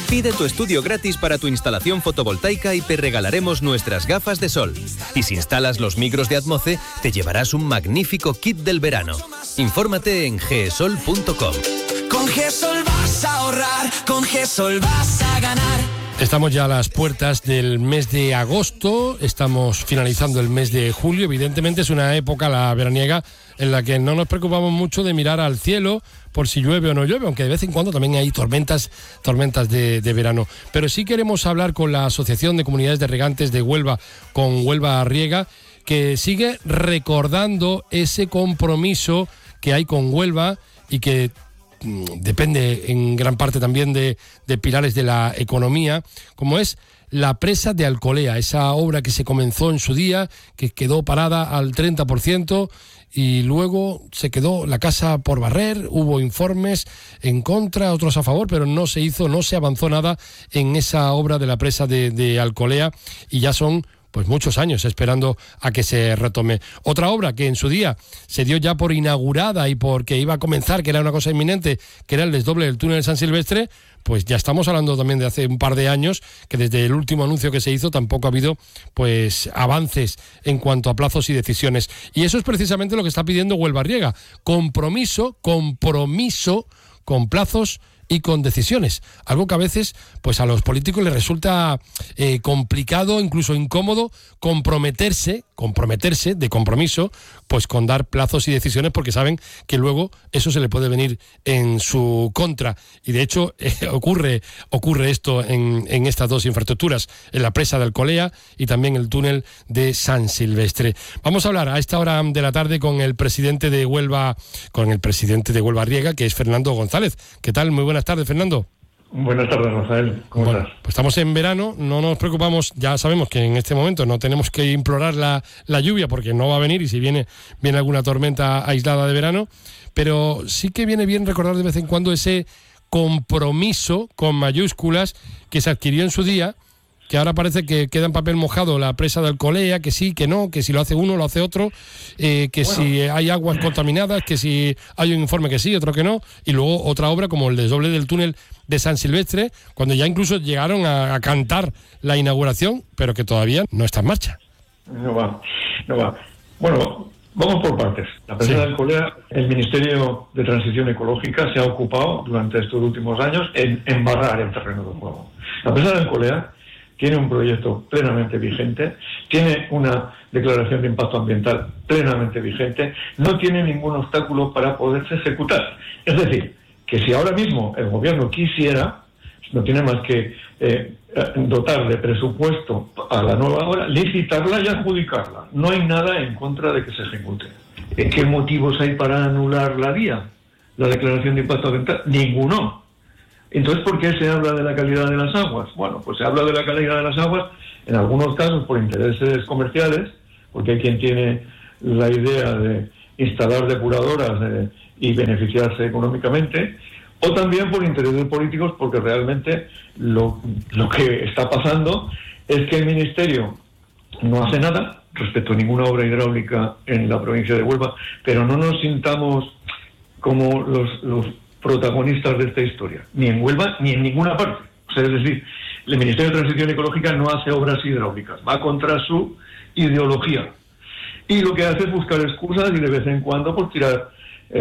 Pide tu estudio gratis para tu instalación fotovoltaica y te regalaremos nuestras gafas de sol. Y si instalas los micros de Atmoce, te llevarás un magnífico kit del verano. Infórmate en gesol.com. Con GESOL vas a ahorrar, con GESOL vas a ganar. Estamos ya a las puertas del mes de agosto, estamos finalizando el mes de julio. Evidentemente es una época, la veraniega, en la que no nos preocupamos mucho de mirar al cielo por si llueve o no llueve, aunque de vez en cuando también hay tormentas de verano. Pero sí queremos hablar con la Asociación de Comunidades de Regantes de Huelva, con Huelva Riega, que sigue recordando ese compromiso que hay con Huelva y que depende en gran parte también de pilares de la economía, como es la presa de Alcolea, esa obra que se comenzó en su día, que quedó parada al 30% y luego se quedó la casa por barrer. Hubo informes en contra, otros a favor, pero no se avanzó nada en esa obra de la presa de Alcolea, y ya son pues muchos años esperando a que se retome. Otra obra que en su día se dio ya por inaugurada y porque iba a comenzar, que era una cosa inminente, que era el desdoble del túnel San Silvestre, pues ya estamos hablando también de hace un par de años, que desde el último anuncio que se hizo tampoco ha habido pues avances en cuanto a plazos y decisiones. Y eso es precisamente lo que está pidiendo Huelva Riega: compromiso con plazos y con decisiones, algo que a veces pues a los políticos les resulta complicado, incluso incómodo, comprometerse de compromiso, pues con dar plazos y decisiones, porque saben que luego eso se le puede venir en su contra. Y de hecho ocurre esto en estas dos infraestructuras, en la presa de Alcolea y también el túnel de San Silvestre. Vamos a hablar a esta hora de la tarde con el presidente de Huelva Riega, que es Fernando González. ¿Qué tal? Muy buenas tardes, Fernando. Buenas tardes, Rafael. ¿Cómo estás? Pues estamos en verano, no nos preocupamos, ya sabemos que en este momento no tenemos que implorar la lluvia, porque no va a venir, y si viene alguna tormenta aislada de verano, pero sí que viene bien recordar de vez en cuando ese compromiso con mayúsculas que se adquirió en su día, que ahora parece que queda en papel mojado la presa de Alcolea, que sí, que no, que si lo hace uno, lo hace otro, si hay aguas contaminadas, que si hay un informe que sí, otro que no, y luego otra obra como el desdoble del túnel de San Silvestre, cuando ya incluso llegaron a cantar la inauguración, pero que todavía no está en marcha. No va. Bueno, vamos por partes. La presa de Alcolea, el Ministerio de Transición Ecológica se ha ocupado durante estos últimos años en embarrar el terreno de juego. La presa de Alcolea tiene un proyecto plenamente vigente, tiene una declaración de impacto ambiental plenamente vigente, no tiene ningún obstáculo para poderse ejecutar. Es decir, que si ahora mismo el gobierno quisiera, no tiene más que dotar de presupuesto a la nueva obra, licitarla y adjudicarla. No hay nada en contra de que se ejecute. ¿Qué motivos hay para anular la vía? La declaración de impacto ambiental, ninguno. Entonces, ¿por qué se habla de la calidad de las aguas? Bueno, pues se habla de la calidad de las aguas, en algunos casos por intereses comerciales, porque hay quien tiene la idea de instalar depuradoras y beneficiarse económicamente, o también por intereses políticos, porque realmente lo que está pasando es que el Ministerio no hace nada respecto a ninguna obra hidráulica en la provincia de Huelva, pero no nos sintamos como los protagonistas de esta historia, ni en Huelva ni en ninguna parte. O sea, es decir, el Ministerio de Transición Ecológica no hace obras hidráulicas, va contra su ideología. Y lo que hace es buscar excusas y de vez en cuando por tirar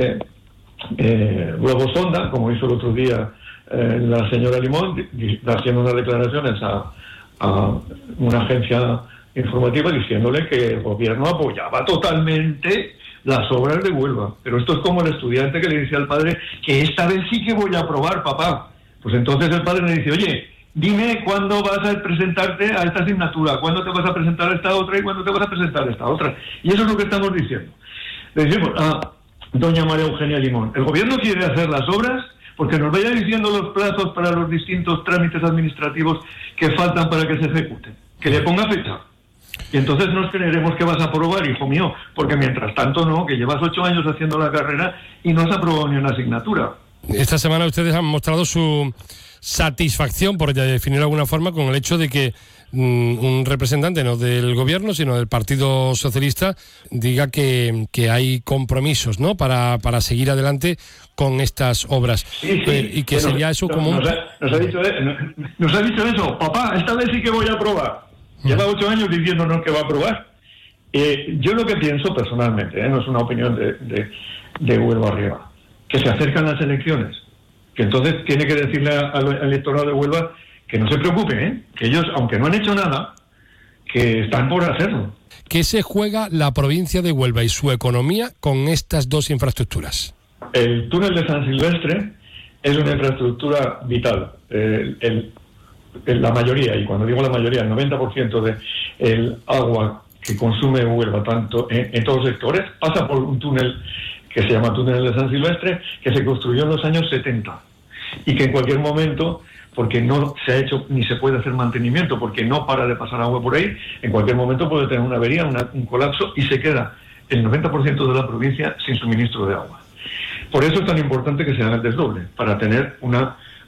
luego sonda, como hizo el otro día la señora Limón, haciendo unas declaraciones a una agencia informativa diciéndole que el gobierno apoyaba totalmente las obras de Huelva. Pero esto es como el estudiante que le dice al padre que esta vez sí que voy a aprobar, papá. Pues entonces el padre le dice, oye, dime cuándo vas a presentarte a esta asignatura, cuándo te vas a presentar a esta otra y cuándo te vas a presentar a esta otra. Y eso es lo que estamos diciendo. Le decimos a doña María Eugenia Limón, el gobierno quiere hacer las obras porque nos vaya diciendo los plazos para los distintos trámites administrativos que faltan para que se ejecuten. Que le ponga fecha. Y entonces nos creeremos que vas a aprobar, hijo mío, porque mientras tanto no, que llevas 8 años haciendo la carrera y no has aprobado ni una asignatura. Esta semana ustedes han mostrado su satisfacción, por definirlo de alguna forma, con el hecho de que un representante no del gobierno, sino del Partido Socialista, diga que hay compromisos, ¿no?, para seguir adelante con estas obras. Sí, sí. Y que sería eso como nos ha dicho eso, papá, esta vez sí que voy a aprobar. Lleva 8 años diciéndonos que va a aprobar. Yo lo que pienso personalmente, no es una opinión de Huelva Riega, que se acercan las elecciones, que entonces tiene que decirle al electorado de Huelva que no se preocupe, que ellos, aunque no han hecho nada, que están por hacerlo. ¿Qué se juega la provincia de Huelva y su economía con estas dos infraestructuras? El túnel de San Silvestre es una infraestructura vital. La mayoría, y cuando digo la mayoría, el 90% del agua que consume Huelva, tanto en todos los sectores, pasa por un túnel que se llama Túnel de San Silvestre, que se construyó en los años 70 y que en cualquier momento, porque no se ha hecho ni se puede hacer mantenimiento, porque no para de pasar agua por ahí, en cualquier momento puede tener una avería, un colapso, y se queda el 90% de la provincia sin suministro de agua. Por eso es tan importante que se haga el desdoble, para tener un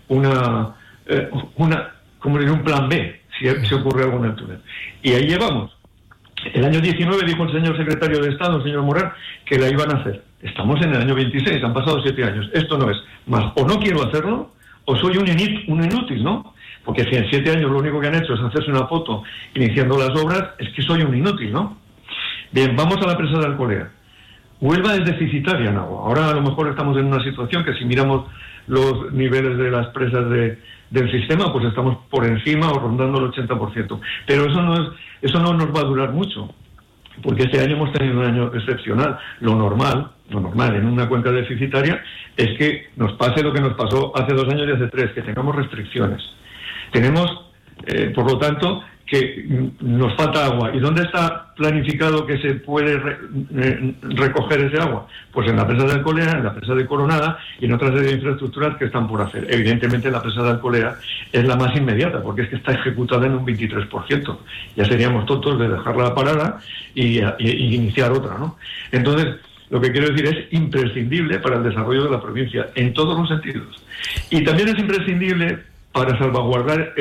plan B, si ocurre algo en el túnel. Y ahí llevamos. El año 19 dijo el señor secretario de Estado, el señor Morán, que la iban a hacer. Estamos en el año 26, han pasado 7 años. Esto no es más, o no quiero hacerlo, o soy un inútil, ¿no? Porque si en 7 años lo único que han hecho es hacerse una foto iniciando las obras, es que soy un inútil, ¿no? Bien, vamos a la presa de Alcolea. Huelva es deficitaria en agua. Ahora a lo mejor estamos en una situación que si miramos los niveles de las presas del sistema, pues estamos por encima o rondando el 80%. Pero eso no nos va a durar mucho, porque este año hemos tenido un año excepcional. Lo normal en una cuenca deficitaria es que nos pase lo que nos pasó hace 2 años y hace 3, que tengamos restricciones. Tenemos, por lo tanto, que nos falta agua. ¿Y dónde está planificado que se puede recoger ese agua? Pues en la presa de Alcolea, en la presa de Coronada y en otra serie de infraestructuras que están por hacer. Evidentemente la presa de Alcolea es la más inmediata, porque es que está ejecutada en un 23%. Ya seríamos tontos de dejarla parada y iniciar otra, ¿no? Entonces, lo que quiero decir es imprescindible para el desarrollo de la provincia, en todos los sentidos. Y también es imprescindible para salvaguardar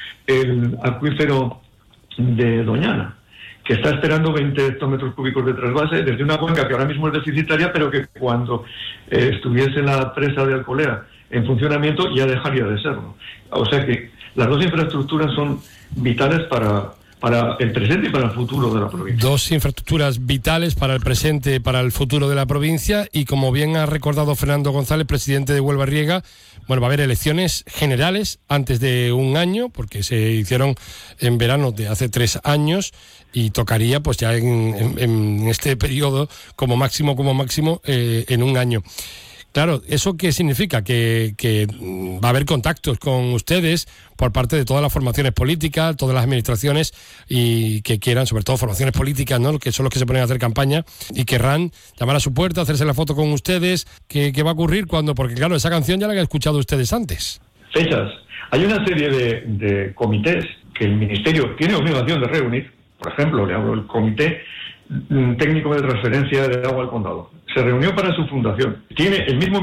el acuífero de Doñana, que está esperando 20 hectómetros cúbicos de trasvase desde una cuenca que ahora mismo es deficitaria, pero que cuando estuviese la presa de Alcolea en funcionamiento ya dejaría de serlo. O sea que las dos infraestructuras son vitales para el presente y para el futuro de la provincia. Dos infraestructuras vitales para el presente y para el futuro de la provincia, y como bien ha recordado Fernando González, presidente de Huelva Riega, bueno, va a haber elecciones generales antes de un año, porque se hicieron en verano de hace 3 años, y tocaría pues ya en este periodo como máximo en un año. Claro, ¿eso qué significa? Que va a haber contactos con ustedes por parte de todas las formaciones políticas, todas las administraciones, y que quieran, sobre todo formaciones políticas, ¿no?, que son los que se ponen a hacer campaña y querrán llamar a su puerta, hacerse la foto con ustedes. ¿Qué va a ocurrir cuando? Porque claro, esa canción ya la han escuchado ustedes antes. Fechas. Hay una serie de comités que el Ministerio tiene obligación de reunir. Por ejemplo, le hablo del Comité Técnico de Transferencia de Agua al Condado. Se reunió para su fundación. El mismo